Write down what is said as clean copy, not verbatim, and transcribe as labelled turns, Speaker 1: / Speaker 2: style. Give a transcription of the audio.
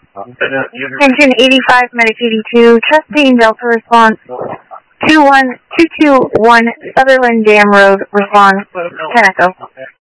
Speaker 1: Engine 85, Medic 82, trusting Delta response 21221 Sutherland Dam Road, response 10 Echo.